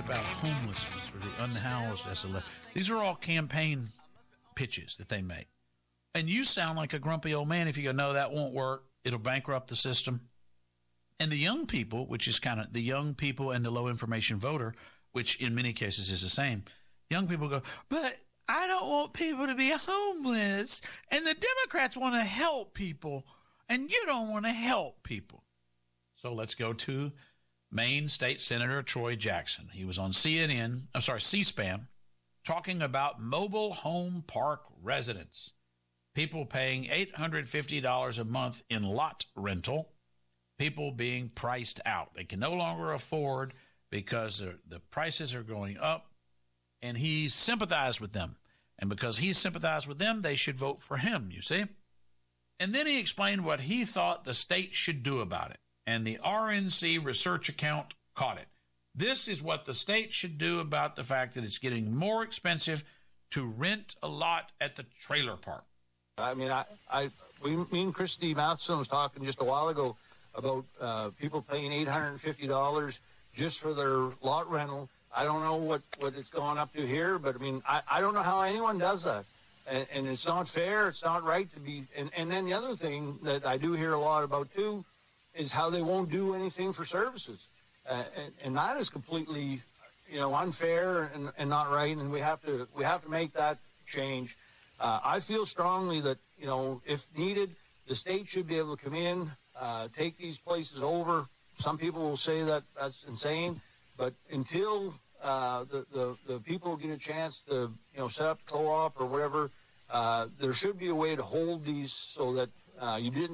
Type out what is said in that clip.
about homelessness or the unhoused as a left. These are all campaign pitches that they make. And you sound like a grumpy old man if you go, no, that won't work. It'll bankrupt the system. And the young people, which is kind of the young people and the low information voter, which in many cases is the same, young people go, but I don't want people to be homeless. And the Democrats want to help people. And you don't want to help people. So let's go to Maine State Senator Troy Jackson. He was on C-SPAN, talking about mobile home park residents. People paying $850 a month in lot rental. People being priced out. They can no longer afford because the prices are going up. And he sympathized with them. And because he sympathized with them, they should vote for him, you see. And then he explained what he thought the state should do about it. And the RNC research account caught it. This is what the state should do about the fact that it's getting more expensive to rent a lot at the trailer park. I mean, me and Christy Matheson was talking just a while ago about people paying $850 just for their lot rental. I don't know what it's gone up to here, but I mean, I don't know how anyone does that. And it's not fair. It's not right to be. And then the other thing that I do hear a lot about, too, is how they won't do anything for services. And that is completely, unfair and not right. And we have to make that change. I feel strongly that, if needed, the state should be able to come in, take these places over. Some people will say that that's insane. But until the people get a chance to, set up co-op or whatever, there should be a way to hold these so that you didn't